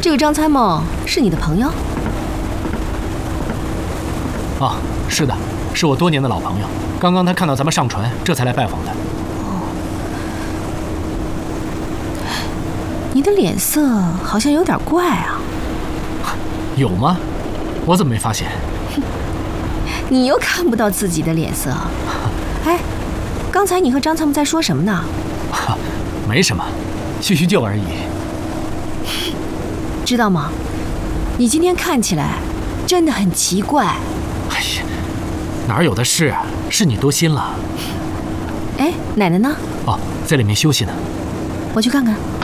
这个张参谋是你的朋友？ 啊，是的，是我多年的老朋友。刚刚他看到咱们上船，这才来拜访的。 你的脸色好像有点怪啊。 有吗？我怎么没发现？ 你又看不到自己的脸色。哎，刚才你和张参谋在说什么呢？ 没什么，叙叙旧而已。 知道吗？你今天看起来真的很奇怪。 哎呀，哪有的事啊，是你多心了。 哎，奶奶呢？ 哦，在里面休息呢。 我去看看。